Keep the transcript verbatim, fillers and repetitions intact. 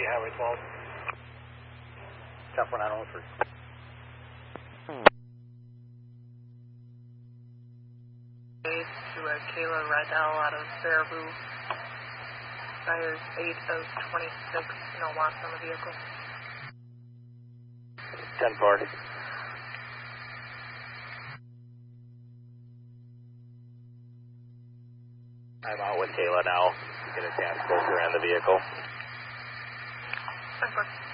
Highway twelve. ten four nine oh three. To uh, Kayla Rydell out of Baraboo. Fires eight of twenty-six, no loss on the vehicle. ten four. I'm out with Kayla now. Get a chance closer on the vehicle. ten four.